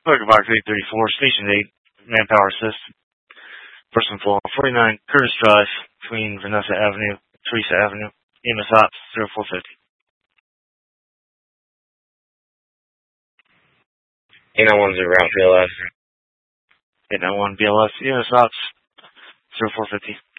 American Box 834, Station 8, Manpower Assist. Person floor 49, Curtis Drive, between Vanessa Avenue, Teresa Avenue, EMS Ops 0450. 8910 route BLS. 891 BLS, EMS Ops 0450.